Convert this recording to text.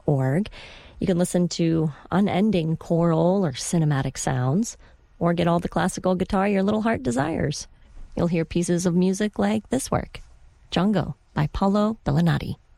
You can listen to unending choral or cinematic sounds, or get all the classical guitar your little heart desires. You'll hear pieces of music like this work, Django by Paolo Bellinati.